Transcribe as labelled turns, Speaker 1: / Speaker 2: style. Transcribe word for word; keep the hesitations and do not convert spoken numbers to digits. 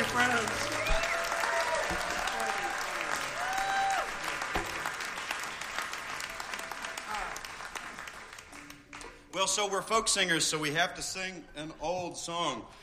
Speaker 1: you, friends. Well, so we're folk singers, so we have to sing an old song.